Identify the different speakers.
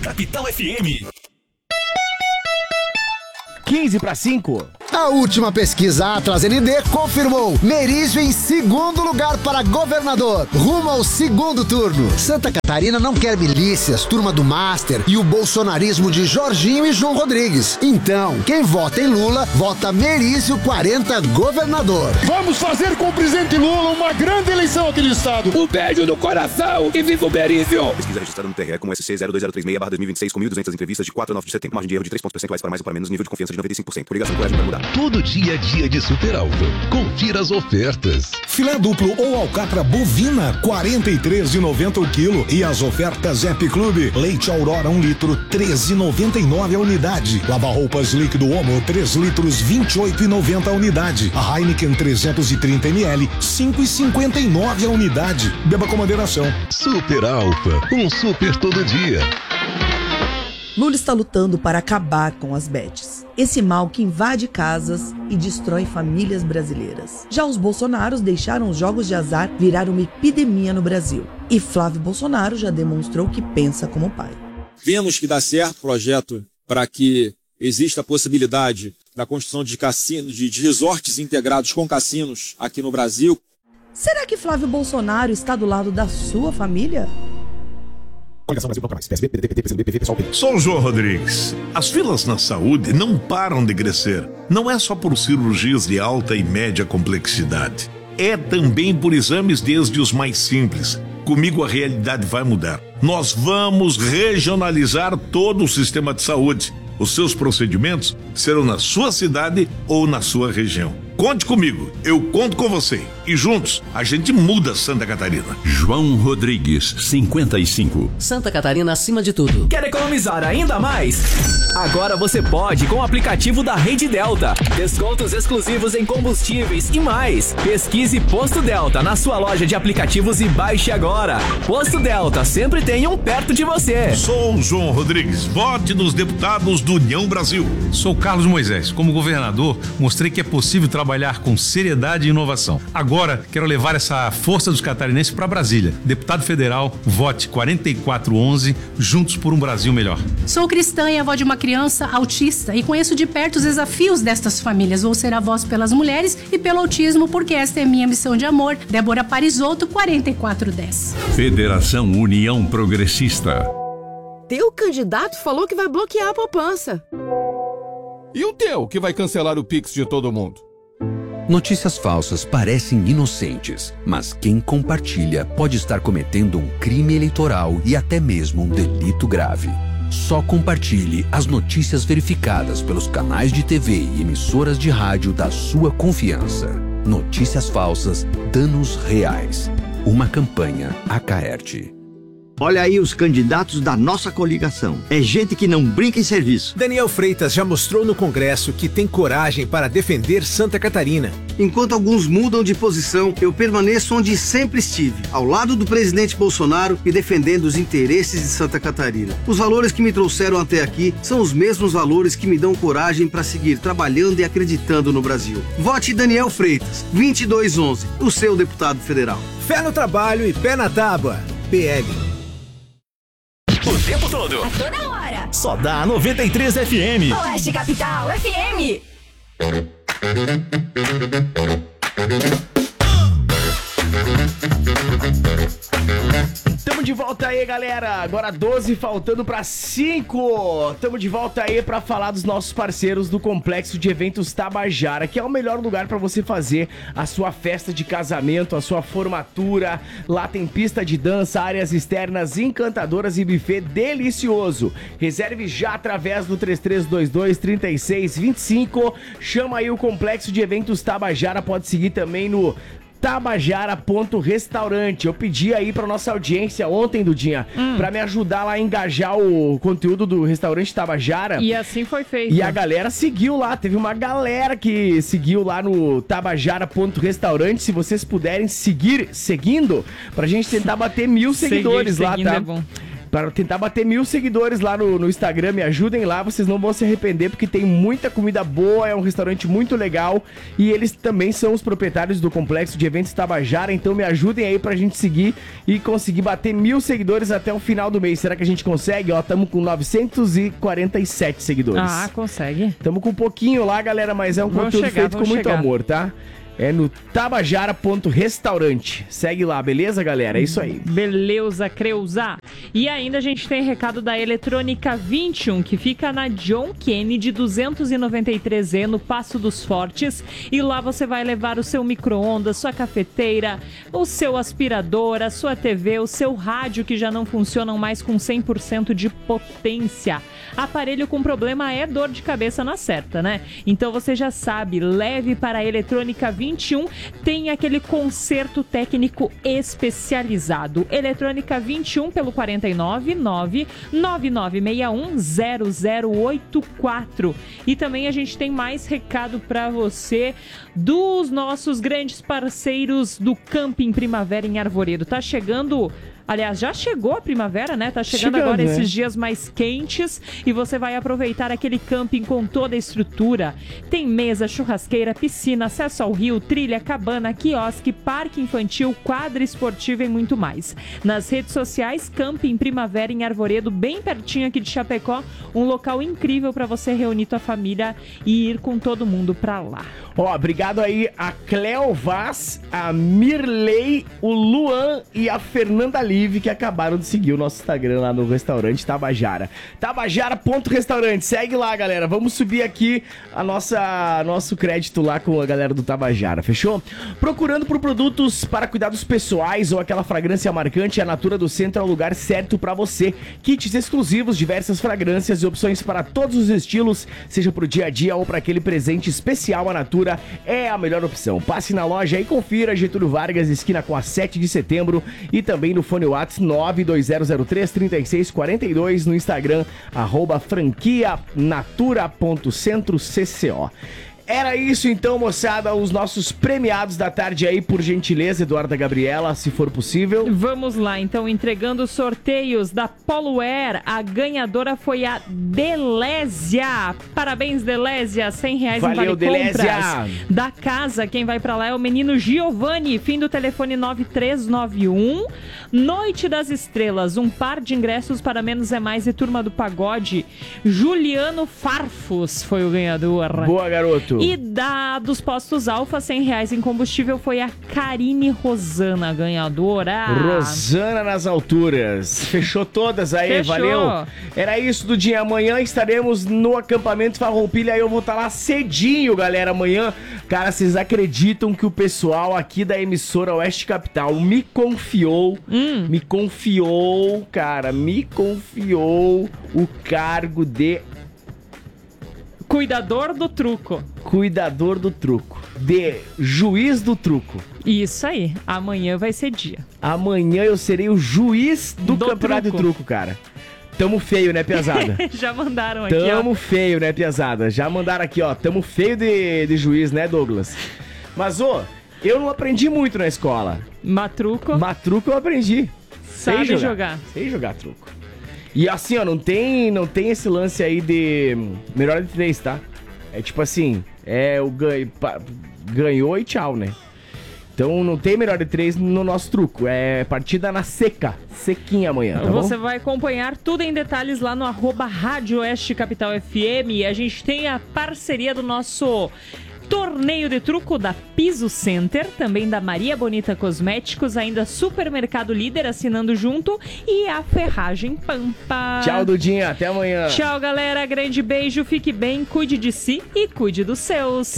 Speaker 1: Capital FM.
Speaker 2: 4:45.
Speaker 3: A última pesquisa Atlas ND confirmou Merizio em segundo lugar para governador, rumo ao segundo turno. Santa Catarina não quer milícias, turma do Master e o bolsonarismo de Jorginho e João Rodrigues. Então, quem vota em Lula, vota Merizio 40 governador.
Speaker 4: Vamos fazer com o presidente Lula uma grande eleição aqui no estado.
Speaker 5: Um beijo no coração e viva o Merizio.
Speaker 6: Pesquisa registrada no TRE com SC 02036/2026 com 1.200 entrevistas de 4 a 9 de setembro. Margem de erro de 3 pontos percentuais para mais ou para menos, nível de confiança de 95%. Obrigação colégio para mudar.
Speaker 7: Todo dia é dia de Super Alfa. Confira as ofertas.
Speaker 1: Filé duplo ou alcatra bovina, R$ 43,90 o quilo. E as ofertas Happy Club. Leite Aurora 1 litro, R$ 13,99 a unidade. Lava-roupas líquido Omo, 3 litros, R$ 28,90 a unidade. A Heineken 330 ml, R$ 5,59 a unidade. Beba com moderação.
Speaker 7: Super Alfa, um super todo dia.
Speaker 8: Lula está lutando para acabar com as bets. Esse mal que invade casas e destrói famílias brasileiras. Já os Bolsonaros deixaram os jogos de azar virar uma epidemia no Brasil. E Flávio Bolsonaro já demonstrou que pensa como pai.
Speaker 9: Vemos que dá certo o projeto para que exista a possibilidade da construção de cassinos, de resorts integrados com cassinos aqui no Brasil.
Speaker 8: Será que Flávio Bolsonaro está do lado da sua família?
Speaker 1: Coligação Brasil Nunca Mais. PSB, PDT, PT, PCdoB, PV, PSOL,
Speaker 10: Sou o João Rodrigues. As filas na saúde não param de crescer. Não é só por cirurgias de alta e média complexidade. É também por exames desde os mais simples. Comigo a realidade vai mudar. Nós vamos regionalizar todo o sistema de saúde. Os seus procedimentos serão na sua cidade ou na sua região. Conte comigo, eu conto com você. E juntos, a gente muda Santa Catarina.
Speaker 7: João Rodrigues, 55.
Speaker 11: Santa Catarina acima de tudo.
Speaker 12: Quer economizar ainda mais? Agora você pode com o aplicativo da Rede Delta. Descontos exclusivos em combustíveis e mais. Pesquise Posto Delta na sua loja de aplicativos e baixe agora. Posto Delta, sempre tem um perto de você.
Speaker 10: Sou o João Rodrigues, vote nos deputados do União Brasil.
Speaker 13: Sou Carlos Moisés. Como governador, mostrei que é possível trabalhar com seriedade e inovação. Agora, quero levar essa força dos catarinenses para Brasília. Deputado federal, vote 4411, juntos por um Brasil melhor.
Speaker 14: Sou cristã e avó de uma criança autista e conheço de perto os desafios destas famílias. Vou ser a voz pelas mulheres e pelo autismo, porque esta é minha missão de amor. Débora Parisotto, 4410.
Speaker 7: Federação União Progressista.
Speaker 15: Teu candidato falou que vai bloquear a poupança.
Speaker 4: E o teu, que vai cancelar o Pix de todo mundo?
Speaker 16: Notícias falsas parecem inocentes, mas quem compartilha pode estar cometendo um crime eleitoral e até mesmo um delito grave. Só compartilhe as notícias verificadas pelos canais de TV e emissoras de rádio da sua confiança. Notícias falsas, danos reais. Uma campanha Acaerte.
Speaker 17: Olha aí os candidatos da nossa coligação. É gente que não brinca em serviço.
Speaker 18: Daniel Freitas já mostrou no Congresso que tem coragem para defender Santa Catarina.
Speaker 19: Enquanto alguns mudam de posição, eu permaneço onde sempre estive, ao lado do presidente Bolsonaro e defendendo os interesses de Santa Catarina. Os valores que me trouxeram até aqui são os mesmos valores que me dão coragem para seguir trabalhando e acreditando no Brasil. Vote Daniel Freitas, 2211, o seu deputado federal.
Speaker 18: Fé no trabalho e pé na tábua. PL.
Speaker 1: O tempo todo.
Speaker 20: A toda hora.
Speaker 1: Só dá 93 FM.
Speaker 20: Oeste Capital FM.
Speaker 2: Tamo de volta aí, galera. Agora 12, faltando pra 5. Tamo de volta aí pra falar dos nossos parceiros do Complexo de Eventos Tabajara, que é o melhor lugar pra você fazer a sua festa de casamento, a sua formatura. Lá tem pista de dança, áreas externas encantadoras e buffet delicioso. Reserve já através do 3322-3625. Chama aí o Complexo de Eventos Tabajara. Pode seguir também no tabajara.restaurante. Eu pedi aí pra nossa audiência ontem, Dudinha, pra me ajudar lá a engajar o conteúdo do restaurante Tabajara.
Speaker 21: E assim foi feito.
Speaker 2: E a galera seguiu lá. Teve uma galera que seguiu lá no tabajara.restaurante. Se vocês puderem seguindo, pra gente tentar bater 1000 seguidores lá, tá?
Speaker 21: É bom.
Speaker 2: Para tentar bater 1.000 seguidores lá no Instagram, me ajudem lá, vocês não vão se arrepender, porque tem muita comida boa, é um restaurante muito legal, e eles também são os proprietários do Complexo de Eventos Tabajara, então me ajudem aí pra gente seguir e conseguir bater 1.000 seguidores até o final do mês. Será que a gente consegue? Ó, tamo com 947 seguidores.
Speaker 21: Ah, consegue.
Speaker 2: Tamo com um pouquinho lá, galera, mas é um conteúdo feito com muito amor, tá? É no tabajara.restaurante. Segue lá, beleza, galera? É isso aí.
Speaker 21: Beleza, Creuza. E ainda a gente tem recado da Eletrônica 21, que fica na John Kennedy 293E, no Passo dos Fortes. E lá você vai levar o seu micro-ondas, sua cafeteira, o seu aspirador, a sua TV, o seu rádio, que já não funcionam mais com 100% de potência. Aparelho com problema é dor de cabeça na certa, né? Então você já sabe, leve para a Eletrônica 21, tem aquele conserto técnico especializado. Eletrônica 21 pelo 499-9961-0084. E também a gente tem mais recado para você dos nossos grandes parceiros do Camping Primavera em Arvoredo. Tá chegando... Aliás, já chegou a primavera, né? Tá chegando agora esses dias mais quentes e você vai aproveitar aquele camping com toda a estrutura. Tem mesa, churrasqueira, piscina, acesso ao rio, trilha, cabana, quiosque, parque infantil, quadra esportiva e muito mais. Nas redes sociais, Camping Primavera em Arvoredo, bem pertinho aqui de Chapecó, um local incrível para você reunir tua família e ir com todo mundo pra lá.
Speaker 2: Ó, obrigado aí a Cleo Vaz, a Mirley, o Luan e a Fernanda Live, que acabaram de seguir o nosso Instagram lá no restaurante Tabajara. Tabajara.restaurante, segue lá, galera. Vamos subir aqui nosso crédito lá com a galera do Tabajara, fechou? Procurando por produtos para cuidados pessoais ou aquela fragrância marcante, a Natura do Centro é o lugar certo para você. Kits exclusivos, diversas fragrâncias e opções para todos os estilos, seja pro dia a dia ou para aquele presente especial. A Natura é a melhor opção. Passe na loja e confira. Getúlio Vargas, esquina com a 7 de setembro, e também no fone WhatsApp 920033642, no Instagram @franquianatura.centrocco. Era isso então, moçada, os nossos premiados da tarde aí, por gentileza, Eduarda Gabriela, se for possível.
Speaker 21: Vamos lá, então, entregando os sorteios da Polo Air. A ganhadora foi a Delésia. Parabéns, Delésia, R$100 em vale compras da casa. Quem vai pra lá é o menino Giovanni, fim do telefone 9391. Noite das Estrelas, um par de ingressos para Menos é Mais e Turma do Pagode. Juliano Farfus foi o ganhador.
Speaker 2: Boa, garoto.
Speaker 21: E dos postos Alfa, R$100 em combustível, foi a Karine Rosana, ganhadora.
Speaker 2: Rosana nas alturas. Fechou todas aí, fechou. Valeu. Era isso do dia. Amanhã estaremos no acampamento Farroupilha, aí eu vou estar lá cedinho, galera, amanhã. Cara, vocês acreditam que o pessoal aqui da emissora Oeste Capital me confiou, o cargo de...
Speaker 21: Cuidador do truco.
Speaker 2: De juiz do truco.
Speaker 21: Isso aí. Amanhã vai ser dia.
Speaker 2: Amanhã eu serei o juiz do campeonato de truco, cara. Tamo feio, né, piazada?
Speaker 21: Já mandaram aqui,
Speaker 2: Tamo feio, né, piazada? Já mandaram aqui, ó. Tamo feio de juiz, né, Douglas? Mas, eu não aprendi muito na escola.
Speaker 21: Matruco
Speaker 2: eu aprendi.
Speaker 21: Sabe jogar.
Speaker 2: Sei jogar truco. E assim, ó, não tem esse lance aí de melhor de 3, tá? É tipo assim, ganhou e tchau, né? Então não tem melhor de 3 no nosso truco. É partida na sequinha amanhã, tá bom?
Speaker 21: Você vai acompanhar tudo em detalhes lá no @Rádio Oeste Capital FM. E a gente tem a parceria do nosso torneio de truco da Piso Center, também da Maria Bonita Cosméticos, ainda Supermercado Líder assinando junto e a Ferragem Pampa.
Speaker 2: Tchau, Dudinha, até amanhã.
Speaker 21: Tchau, galera, grande beijo, fique bem, cuide de si e cuide dos seus.